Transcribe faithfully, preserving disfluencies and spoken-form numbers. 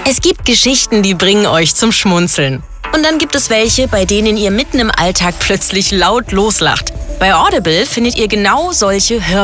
Es gibt Geschichten, die bringen euch zum Schmunzeln. Und dann gibt es welche, bei denen ihr mitten im Alltag plötzlich laut loslacht. Bei Audible findet ihr genau solche Hör